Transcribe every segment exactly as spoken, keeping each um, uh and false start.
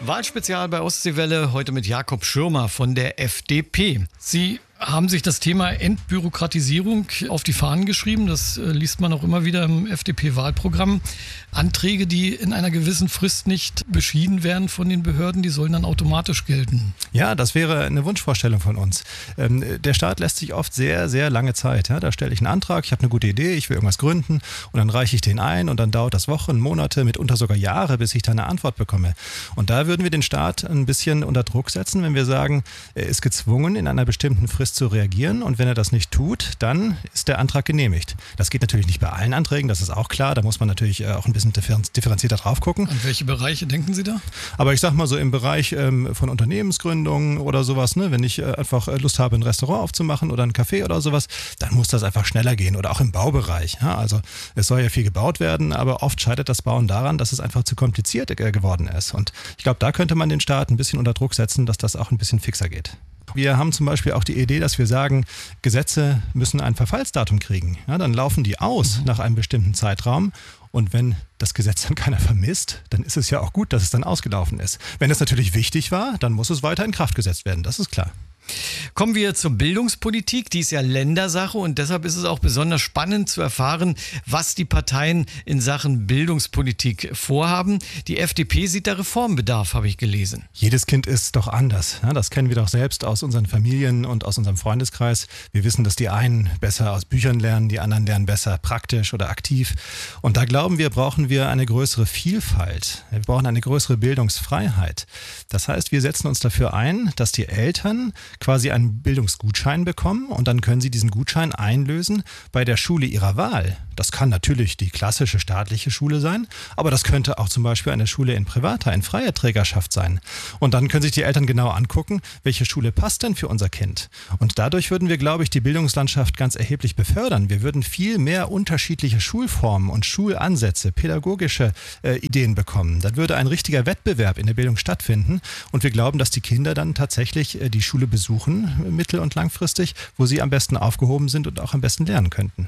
Wahlspezial bei Ostseewelle, heute mit Jakob Schirmer von der F D P. Sie haben sich das Thema Entbürokratisierung auf die Fahnen geschrieben. Das äh, liest man auch immer wieder im F D P-Wahlprogramm. Anträge, die in einer gewissen Frist nicht beschieden werden von den Behörden, die sollen dann automatisch gelten. Ja, das wäre eine Wunschvorstellung von uns. Ähm, der Staat lässt sich oft sehr, sehr lange Zeit. Ja? Da stelle ich einen Antrag, ich habe eine gute Idee, ich will irgendwas gründen und dann reiche ich den ein und dann dauert das Wochen, Monate, mitunter sogar Jahre, bis ich da eine Antwort bekomme. Und da würden wir den Staat ein bisschen unter Druck setzen, wenn wir sagen, er ist gezwungen, in einer bestimmten Frist zu reagieren und wenn er das nicht tut, dann ist der Antrag genehmigt. Das geht natürlich nicht bei allen Anträgen, das ist auch klar, da muss man natürlich auch ein bisschen differenzierter drauf gucken. An welche Bereiche denken Sie da? Aber ich sag mal so im Bereich ähm, von Unternehmensgründungen oder sowas, ne, wenn ich äh, einfach Lust habe, ein Restaurant aufzumachen oder ein Café oder sowas, dann muss das einfach schneller gehen oder auch im Baubereich. Ja? Also es soll ja viel gebaut werden, aber oft scheitert das Bauen daran, dass es einfach zu kompliziert äh, geworden ist. Und ich glaube, da könnte man den Staat ein bisschen unter Druck setzen, dass das auch ein bisschen fixer geht. Wir haben zum Beispiel auch die Idee, dass wir sagen, Gesetze müssen ein Verfallsdatum kriegen. Ja, dann laufen die aus mhm. nach einem bestimmten Zeitraum. Und wenn das Gesetz dann keiner vermisst, dann ist es ja auch gut, dass es dann ausgelaufen ist. Wenn es natürlich wichtig war, dann muss es weiter in Kraft gesetzt werden. Das ist klar. Kommen wir zur Bildungspolitik. Die ist ja Ländersache und deshalb ist es auch besonders spannend zu erfahren, was die Parteien in Sachen Bildungspolitik vorhaben. Die F D P sieht da Reformbedarf, habe ich gelesen. Jedes Kind ist doch anders. Ja, das kennen wir doch selbst aus unseren Familien und aus unserem Freundeskreis. Wir wissen, dass die einen besser aus Büchern lernen, die anderen lernen besser praktisch oder aktiv. Und da glauben wir, brauchen wir eine größere Vielfalt. Wir brauchen eine größere Bildungsfreiheit. Das heißt, wir setzen uns dafür ein, dass die Eltern quasi einen Bildungsgutschein bekommen und dann können sie diesen Gutschein einlösen bei der Schule ihrer Wahl. Das kann natürlich die klassische staatliche Schule sein, aber das könnte auch zum Beispiel eine Schule in privater, in freier Trägerschaft sein. Und dann können sich die Eltern genau angucken, welche Schule passt denn für unser Kind. Und dadurch würden wir, glaube ich, die Bildungslandschaft ganz erheblich befördern. Wir würden viel mehr unterschiedliche Schulformen und Schulansätze, pädagogische äh, Ideen bekommen. Dann würde ein richtiger Wettbewerb in der Bildung stattfinden und wir glauben, dass die Kinder dann tatsächlich äh, die Schule besuchen, mittel- und langfristig, wo sie am besten aufgehoben sind und auch am besten lernen könnten.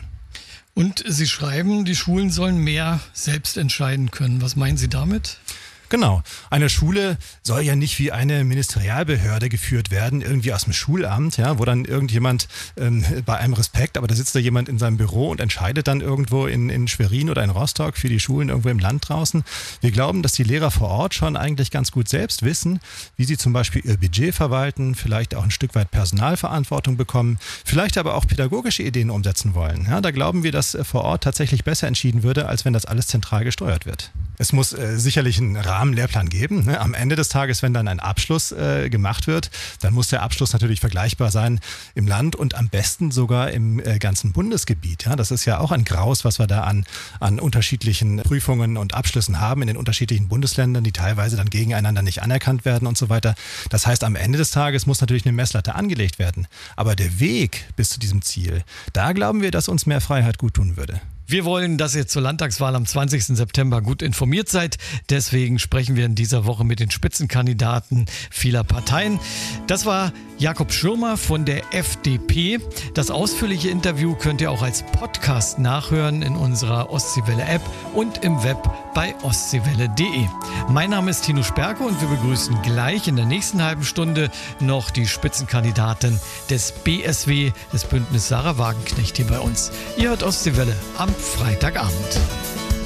Und Sie schreiben, die Schulen sollen mehr selbst entscheiden können. Was meinen Sie damit? Genau. Eine Schule soll ja nicht wie eine Ministerialbehörde geführt werden, irgendwie aus dem Schulamt, ja, wo dann irgendjemand ähm, bei einem Respekt, aber da sitzt da jemand in seinem Büro und entscheidet dann irgendwo in, in Schwerin oder in Rostock für die Schulen irgendwo im Land draußen. Wir glauben, dass die Lehrer vor Ort schon eigentlich ganz gut selbst wissen, wie sie zum Beispiel ihr Budget verwalten, vielleicht auch ein Stück weit Personalverantwortung bekommen, vielleicht aber auch pädagogische Ideen umsetzen wollen. Ja, da glauben wir, dass vor Ort tatsächlich besser entschieden würde, als wenn das alles zentral gesteuert wird. Es muss äh, sicherlich einen Rahmenlehrplan geben. Ne? Am Ende des Tages, wenn dann ein Abschluss äh, gemacht wird, dann muss der Abschluss natürlich vergleichbar sein im Land und am besten sogar im äh, ganzen Bundesgebiet. Ja? Das ist ja auch ein Graus, was wir da an, an unterschiedlichen Prüfungen und Abschlüssen haben in den unterschiedlichen Bundesländern, die teilweise dann gegeneinander nicht anerkannt werden und so weiter. Das heißt, am Ende des Tages muss natürlich eine Messlatte angelegt werden. Aber der Weg bis zu diesem Ziel, da glauben wir, dass uns mehr Freiheit gut tun würde. Wir wollen, dass ihr zur Landtagswahl am zwanzigsten September gut informiert seid. Deswegen sprechen wir in dieser Woche mit den Spitzenkandidaten vieler Parteien. Das war Jakob Schirmer von der F D P. Das ausführliche Interview könnt ihr auch als Podcast nachhören in unserer Ostseewelle-App und im Web bei ostseewelle punkt de. Mein Name ist Tino Sperke und wir begrüßen gleich in der nächsten halben Stunde noch die Spitzenkandidatin des B S W, des Bündnis Sarah Wagenknecht, hier bei uns. Ihr hört Ostseewelle am Freitagabend.